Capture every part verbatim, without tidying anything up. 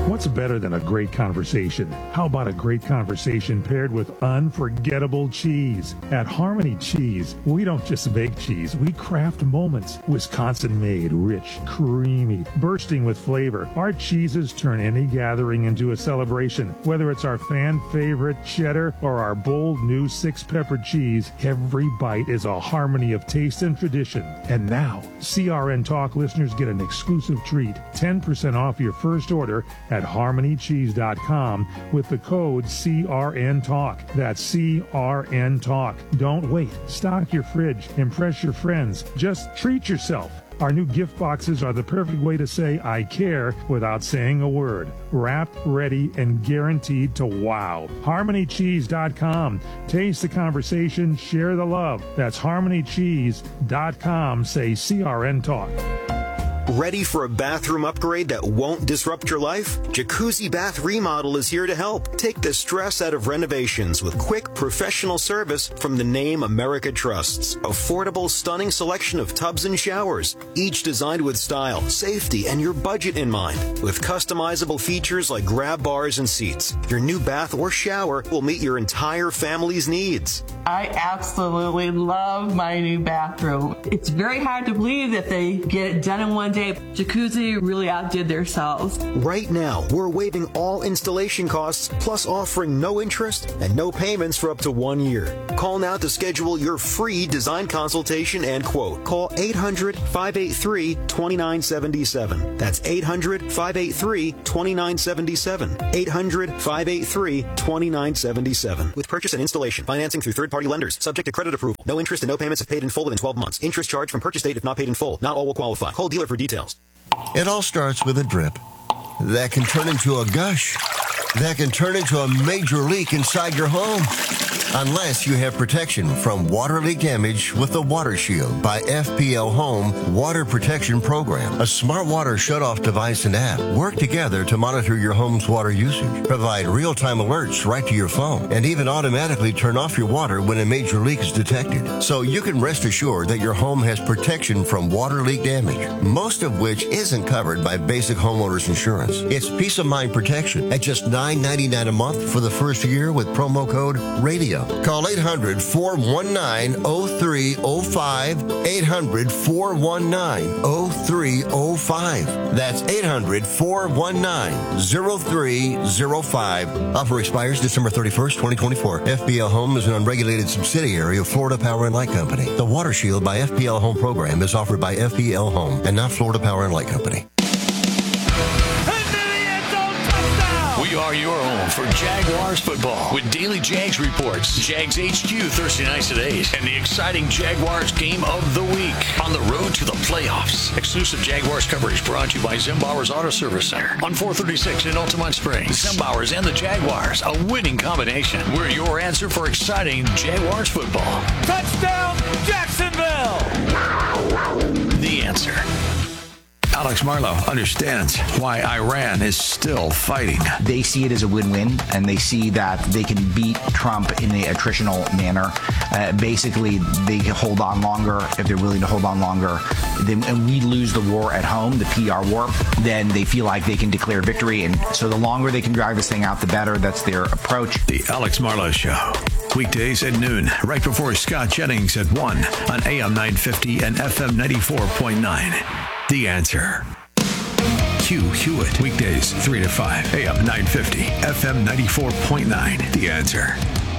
What's better than a great conversation? How about a great conversation paired with unforgettable cheese? At Harmony Cheese, we don't just make cheese, we craft moments. Wisconsin-made, rich, creamy, bursting with flavor. Our cheeses turn any gathering into a celebration. Whether it's our fan-favorite cheddar or our bold new six-pepper cheese, every bite is a harmony of taste and tradition. And now, C R N Talk listeners get an exclusive treat. ten percent off your first order at harmony cheese dot com with the code C R N Talk. That's C R N Talk. Don't wait. Stock your fridge. Impress your friends. Just treat yourself. Our new gift boxes are the perfect way to say I care without saying a word. Wrapped, ready, and guaranteed to wow. harmony cheese dot com. Taste the conversation, share the love. That's harmony cheese dot com. Say C R N Talk. Ready for a bathroom upgrade that won't disrupt your life? Jacuzzi Bath Remodel is here to help. Take the stress out of renovations with quick, professional service from the name America trusts. Affordable, stunning selection of tubs and showers, each designed with style, safety, and your budget in mind. With customizable features like grab bars and seats, your new bath or shower will meet your entire family's needs. I absolutely love my new bathroom. It's very hard to believe that they get it done in one day. Jacuzzi really outdid themselves. Right now, we're waiving all installation costs, plus offering no interest and no payments for up to one year. Call now to schedule your free design consultation and quote. Call eight hundred, five eight three, two nine seven seven. That's eight hundred, five eight three, two nine seven seven. eight hundred, five eight three, two nine seven seven. With purchase and installation, financing through third-party lenders, subject to credit approval. No interest and no payments if paid in full within twelve months. Interest charged from purchase date if not paid in full. Not all will qualify. Call dealer for details. It all starts with a drip that can turn into a gush that can turn into a major leak inside your home. Unless you have protection from water leak damage with the Water Shield by F P L Home Water Protection Program. A smart water shutoff device and app work together to monitor your home's water usage, provide real-time alerts right to your phone, and even automatically turn off your water when a major leak is detected. So you can rest assured that your home has protection from water leak damage, most of which isn't covered by basic homeowners insurance. It's peace of mind protection at just nine ninety-nine a month for the first year with promo code RADIO. Call eight hundred, four one nine, zero three zero five, eight hundred, four one nine, zero three zero five. That's eight hundred, four one nine, zero three zero five. Offer expires December thirty-first, twenty twenty-four. F P L Home is an unregulated subsidiary of Florida Power and Light Company. The Water Shield by F P L Home program is offered by F P L Home and not Florida Power and Light Company. We are your home for Jaguars football with daily Jags reports, Jags H Q Thursday nights at eight, and the exciting Jaguars game of the week on the road to the playoffs. Exclusive Jaguars coverage brought to you by Zimbauer's Auto Service Center on four thirty-six in Altamont Springs. Zimbauer's and the Jaguars, a winning combination. We're your answer for exciting Jaguars football. Touchdown, Jacksonville! The answer. Alex Marlowe understands why Iran is still fighting. They see it as a win-win, and they see that they can beat Trump in a attritional manner. Uh, basically, they can hold on longer if they're willing to hold on longer. Then, and we lose the war at home, the P R war, then they feel like they can declare victory. And so the longer they can drag this thing out, the better. That's their approach. The Alex Marlowe Show. Weekdays at noon, right before Scott Jennings at one on A M nine fifty and F M ninety-four point nine. The answer. Hugh Hewitt. Weekdays three to five. A M nine fifty. F M ninety-four point nine. The answer.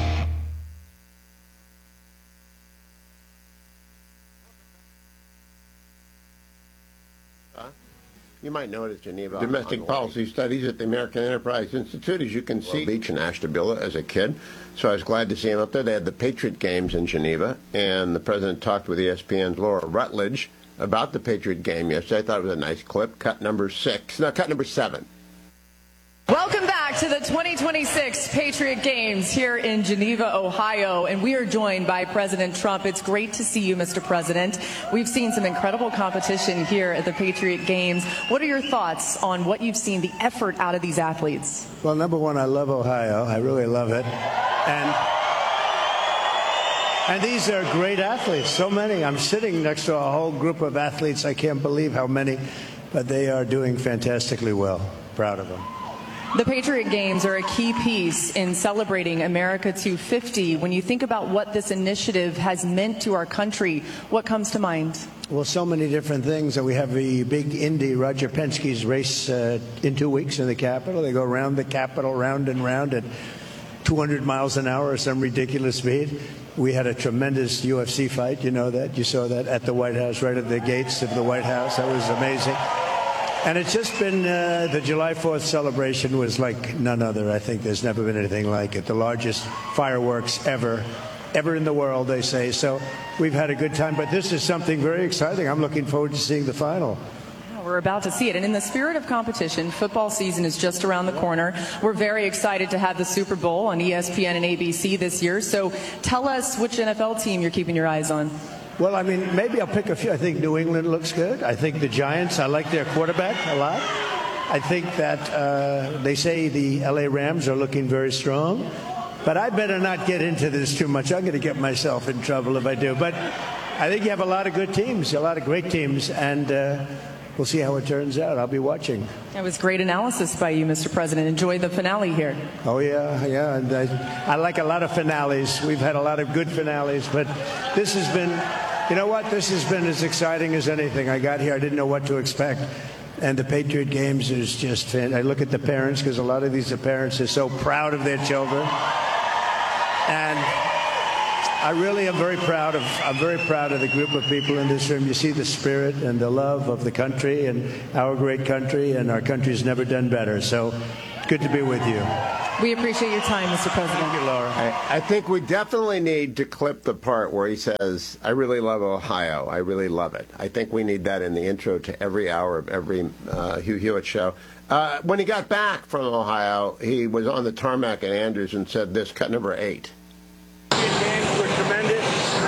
You might notice Geneva Domestic Policy Studies at the American Enterprise Institute. As you can see, Beach and Ashtabula as a kid. So I was glad to see him up there. They had the Patriot Games in Geneva, and the president talked with E S P N's Laura Rutledge about the Patriot game yesterday. I thought it was a nice clip. Cut number six. No, cut number seven. Welcome back to the twenty twenty-six Patriot Games here in Geneva, Ohio, and we are joined by President Trump. It's great to see you, Mister President. We've seen some incredible competition here at the Patriot Games. What are your thoughts on what you've seen, the effort out of these athletes? Well, number one, I love Ohio. I really love it. And And these are great athletes, so many. I'm sitting next to a whole group of athletes. I can't believe how many, but they are doing fantastically well. Proud of them. The Patriot Games are a key piece in celebrating America two fifty. When you think about what this initiative has meant to our country, what comes to mind? Well, so many different things. We have the big Indy, Roger Penske's race uh, in two weeks in the Capitol. They go around the Capitol, round and round at two hundred miles an hour or some ridiculous speed. We had a tremendous U F C fight. You know that. You saw that at the White House, right at the gates of the White House. That was amazing. And it's just been, uh, the July fourth celebration was like none other. I think there's never been anything like it. The largest fireworks ever, ever in the world, they say. So we've had a good time. But this is something very exciting. I'm looking forward to seeing the final. We're about to see it. And in the spirit of competition, football season is just around the corner. We're very excited to have the Super Bowl on E S P N and A B C this year. So tell us which N F L team you're keeping your eyes on. Well, I mean, maybe I'll pick a few. I think New England looks good. I think the Giants, I like their quarterback a lot. I think that uh, they say the L A Rams are looking very strong. But I better not get into this too much. I'm going to get myself in trouble if I do. But I think you have a lot of good teams, a lot of great teams, and uh, we'll see how it turns out. I'll be watching. That was great analysis by you, Mister President. Enjoy the finale here. Oh, yeah, yeah. And I, I like a lot of finales. We've had a lot of good finales, but this has been, you know what? This has been as exciting as anything. I got here, I didn't know what to expect. And the Patriot Games is just, I look at the parents, because a lot of these parents are so proud of their children. And I really am very proud of, I'm very proud of the group of people in this room. You see the spirit and the love of the country and our great country, and our country's never done better. So good to be with you. We appreciate your time, Mister President. Thank you, Laura. I, I think we definitely need to clip the part where he says, I really love Ohio. I really love it. I think we need that in the intro to every hour of every uh, Hugh Hewitt show. Uh, when he got back from Ohio, he was on the tarmac at Andrews and said this, cut number eight. Games were tremendous.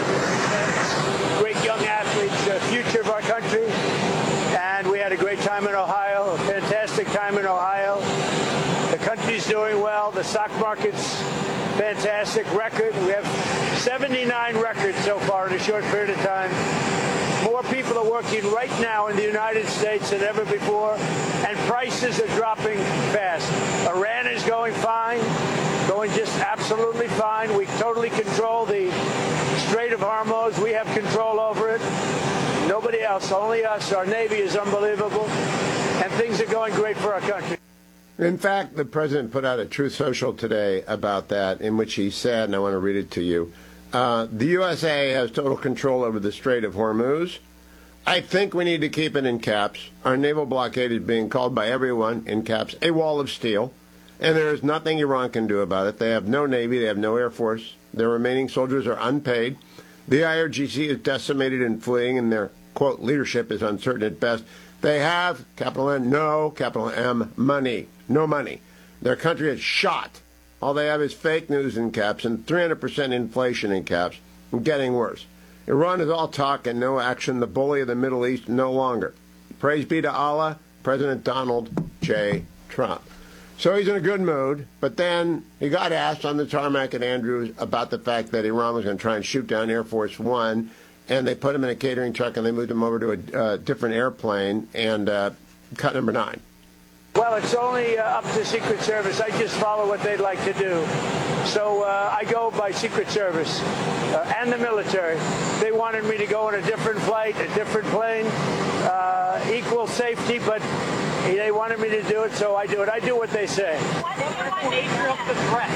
Great young athletes, the future of our country. And we had a great time in Ohio, a fantastic time in Ohio. The country's doing well. The stock market's fantastic record. We have seventy-nine records so far in a short period of time. More people are working right now in the United States than ever before, and prices are dropping fast. Iran is going fine, going just absolutely fine. We totally control the Strait of Hormuz. We have control over it. Nobody else, only us. Our Navy is unbelievable, and things are going great for our country. In fact, the president put out a Truth Social today about that, in which he said, and I want to read it to you, uh, the U S A has total control over the Strait of Hormuz. I think we need to keep it in caps. Our naval blockade is being called by everyone, in caps, a wall of steel, and there is nothing Iran can do about it. They have no Navy, they have no Air Force. Their remaining soldiers are unpaid. The I R G C is decimated and fleeing, and their, quote, leadership is uncertain at best. They have, capital N, no, capital M, money. No money. Their country is shot. All they have is fake news in caps and three hundred percent inflation in caps, and getting worse. Iran is all talk and no action, the bully of the Middle East no longer. Praise be to Allah, President Donald J. Trump. So he's in a good mood, but then he got asked on the tarmac at Andrews about the fact that Iran was going to try and shoot down Air Force One, and they put him in a catering truck and they moved him over to a uh, different airplane, and uh, cut number nine. Well, it's only uh, up to Secret Service. I just follow what they'd like to do. So uh, I go by Secret Service uh, and the military. They wanted me to go on a different flight, a different plane, uh, equal safety, but they wanted me to do it, so I do it. I do what they say. What's the nature of the threat?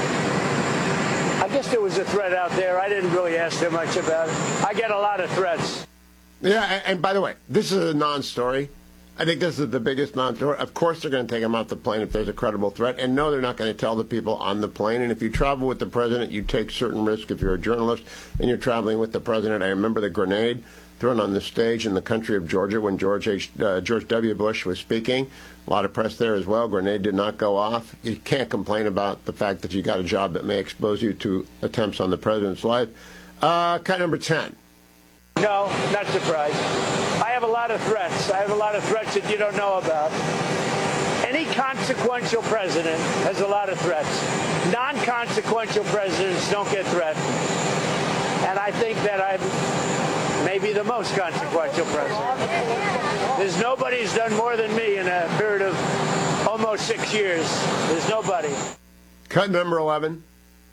I guess there was a threat out there. I didn't really ask them much about it. I get a lot of threats. Yeah, and, and by the way, this is a non-story. I think this is the biggest non-story. Of course they're going to take him off the plane if there's a credible threat. And no, they're not going to tell the people on the plane. And if you travel with the president, you take certain risks if you're a journalist and you're traveling with the president. I remember the grenade thrown on the stage in the country of Georgia when George H, uh, George W. Bush was speaking. A lot of press there as well. Grenade did not go off. You can't complain about the fact that you got a job that may expose you to attempts on the president's life. Uh, cut number ten. No, not surprised. I have a lot of threats. I have a lot of threats that you don't know about. Any consequential president has a lot of threats. Non-consequential presidents don't get threatened. And I think that I'm maybe the most consequential president. There's nobody who's done more than me in a period of almost six years. There's nobody. Cut number eleven.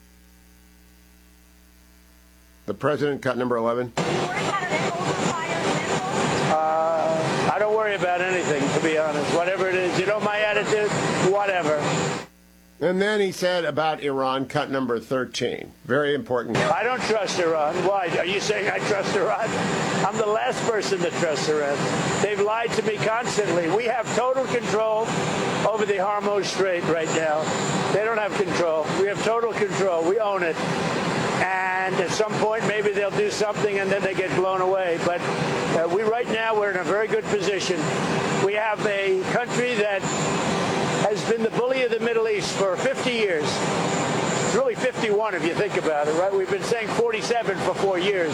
The president, cut number eleven. Uh, I don't worry about anything, to be honest. Whatever it is, you know my attitude, whatever. And then he said about Iran, cut number thirteen. Very important. I don't trust Iran. Why? Are you saying I trust Iran? I'm the last person that trusts Iran. They've lied to me constantly. We have total control over the Hormuz Strait right now. They don't have control. We have total control. We own it. And at some point, maybe they'll do something and then they get blown away. But uh, we right now, we're in a very good position. We have a country that has been the bully of the Middle East for fifty years. It's really fifty-one if you think about it, right? We've been saying forty-seven for four years.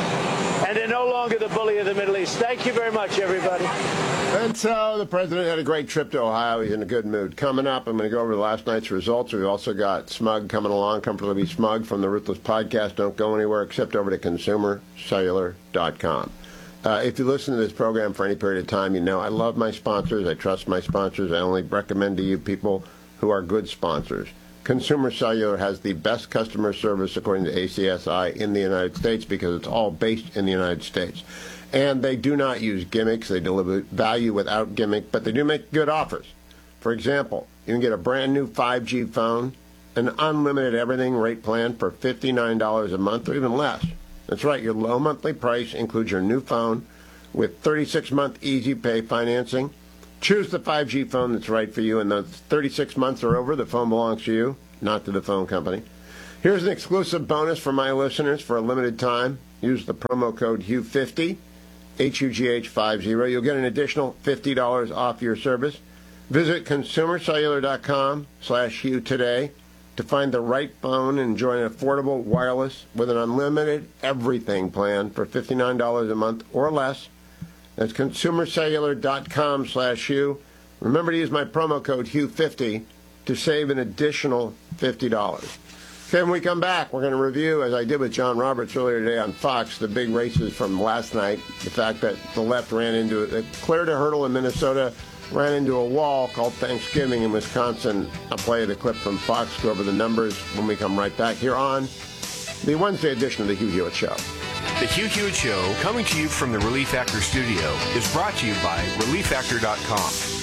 And they're no longer the bully of the Middle East. Thank you very much, everybody. And so the president had a great trip to Ohio. He's in a good mood. Coming up, I'm going to go over last night's results. We've also got Smug coming along, Comfortably Smug from the Ruthless Podcast. Don't go anywhere except over to consumer cellular dot com. Uh, if you listen to this program for any period of time, you know I love my sponsors. I trust my sponsors. I only recommend to you people who are good sponsors. Consumer Cellular has the best customer service, according to A C S I, in the United States because it's all based in the United States. And they do not use gimmicks. They deliver value without gimmick, but they do make good offers. For example, you can get a brand new five G phone, an unlimited everything rate plan for fifty-nine dollars a month or even less. That's right, your low monthly price includes your new phone with thirty-six month easy pay financing. Choose the five G phone that's right for you, and those thirty-six months are over. The phone belongs to you, not to the phone company. Here's an exclusive bonus for my listeners for a limited time. Use the promo code Hugh fifty, H U G H fifty. You'll get an additional fifty dollars off your service. Visit consumer cellular dot com slash Hugh today to find the right phone and enjoy an affordable wireless with an unlimited everything plan for fifty-nine dollars a month or less. That's consumer cellular dot com slash Hugh. Remember to use my promo code Hugh fifty to save an additional fifty dollars. Okay, when we come back, we're going to review, as I did with John Roberts earlier today on Fox, the big races from last night. The fact that the left ran into it. Cleared a hurdle in Minnesota, ran into a wall called Thanksgiving in Wisconsin. I'll play the clip from Fox, go over the numbers when we come right back here on the Wednesday edition of the Hugh Hewitt Show. The Hugh Hewitt Show, coming to you from the Relief Factor studio, is brought to you by relief factor dot com.